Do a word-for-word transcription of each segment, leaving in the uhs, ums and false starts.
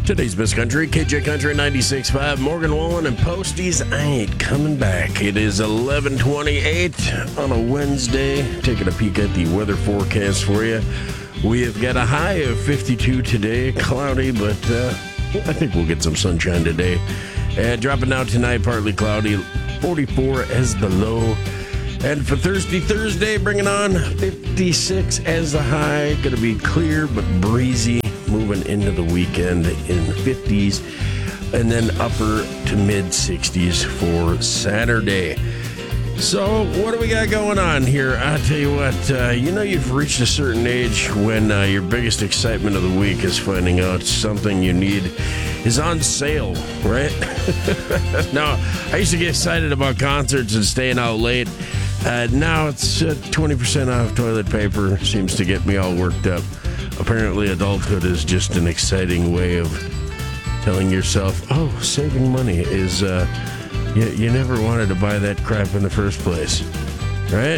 Today's Best Country, K J Country ninety-six point five, Morgan Wallen and Posties. I ain't coming back. It is eleven twenty-eight on a Wednesday. Taking a peek at the weather forecast for you. We have got a high of fifty-two today. Cloudy, but uh, I think we'll get some sunshine today. Uh, dropping down tonight, partly cloudy. forty-four as the low. And for Thursday, Thursday, bringing on fifty-six as the high. Going to be clear but breezy. Moving into the weekend in the fifties, and then upper to mid sixties for Saturday. So what do we got going on here? I'll tell you what, uh, you know you've reached a certain age when uh, your biggest excitement of the week is finding out something you need is on sale, right? Now, I used to get excited about concerts and staying out late. Uh, now it's uh, twenty percent off toilet paper. Seems to get me all worked up. Apparently, adulthood is just an exciting way of telling yourself, oh, saving money is, uh, you, you never wanted to buy that crap in the first place, right?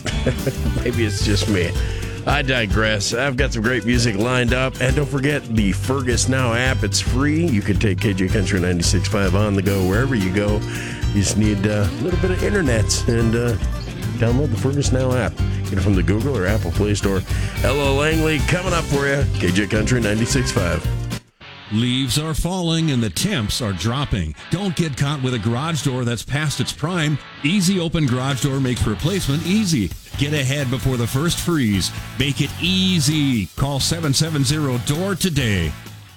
Maybe it's just me. I digress. I've got some great music lined up. And don't forget the Fergus Now app. It's free. You can take K J Country ninety-six point five on the go wherever you go. You just need uh, a little bit of internet and uh, download the Fergus Now app. Get it from the Google or Apple Play Store. Ella Langley coming up for you. K J Country ninety-six point five. Leaves are falling and the temps are dropping. Don't get caught with a garage door that's past its prime. Easy Open Garage Door makes replacement easy. Get ahead before the first freeze. Make it easy. Call seven seven zero D O O R today.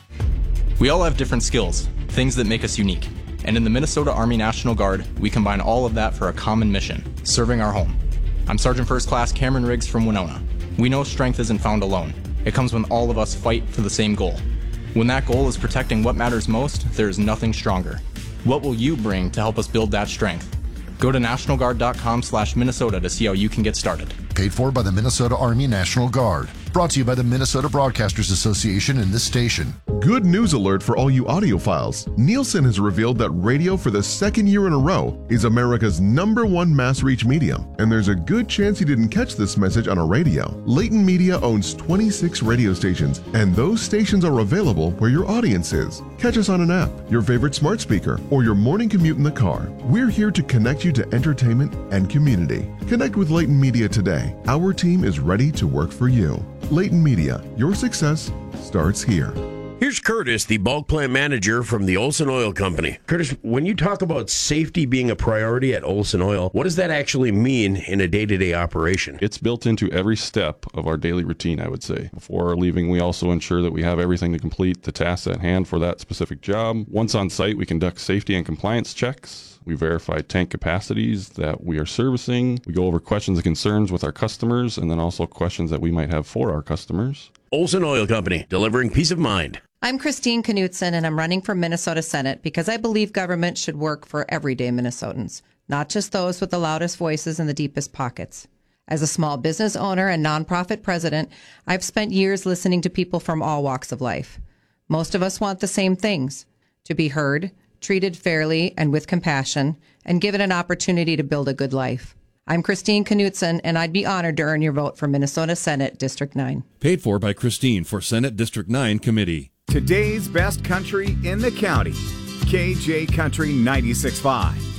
We all have different skills, things that make us unique. And in the Minnesota Army National Guard, we combine all of that for a common mission, serving our home. I'm Sergeant First Class Cameron Riggs from Winona. We know strength isn't found alone. It comes when all of us fight for the same goal. When that goal is protecting what matters most, there is nothing stronger. What will you bring to help us build that strength? Go to national guard dot com slash Minnesota to see how you can get started. Paid for by the Minnesota Army National Guard. Brought to you by the Minnesota Broadcasters Association and this station. Good news alert for all you audiophiles. Nielsen has revealed that radio for the second year in a row is America's number one mass reach medium. And there's a good chance you didn't catch this message on a radio. Leighton Media owns twenty-six radio stations, and those stations are available where your audience is. Catch us on an app, your favorite smart speaker, or your morning commute in the car. We're here to connect you to entertainment and community. Connect with Leighton Media today. Our team is ready to work for you. Leighton Media, your success starts here. Here's Curtis, the bulk plant manager from the Olson Oil Company. Curtis, when you talk about safety being a priority at Olson Oil, what does that actually mean in a day-to-day operation? It's built into every step of our daily routine, I would say. Before leaving, we also ensure that we have everything to complete the tasks at hand for that specific job. Once on site, we conduct safety and compliance checks. We verify tank capacities that we are servicing. We go over questions and concerns with our customers, and then also questions that we might have for our customers. Olson Oil Company, delivering peace of mind. I'm Christine Knutson, and I'm running for Minnesota Senate because I believe government should work for everyday Minnesotans, not just those with the loudest voices and the deepest pockets. As a small business owner and nonprofit president, I've spent years listening to people from all walks of life. Most of us want the same things: to be heard, treated fairly and with compassion, and given an opportunity to build a good life. I'm Christine Knutson, and I'd be honored to earn your vote for Minnesota Senate District nine. Paid for by Christine for Senate District nine Committee. Today's best country in the county. K J Country ninety-six point five.